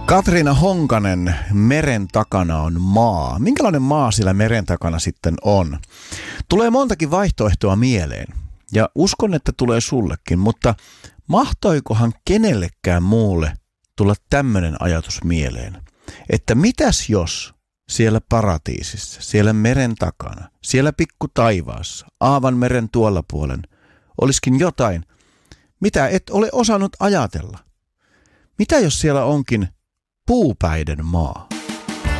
Katriina Honkanen, meren takana on maa. Minkälainen maa siellä meren takana sitten on? Tulee montakin vaihtoehtoa mieleen. Ja uskon, että tulee sullekin, mutta mahtoikohan kenellekään muulle tulla tämmöinen ajatus mieleen? Että mitäs jos siellä paratiisissa, siellä meren takana, siellä pikku taivaassa, aavan meren tuolla puolen, olisikin jotain, mitä et ole osannut ajatella? Mitä jos siellä onkin puupäiden maa?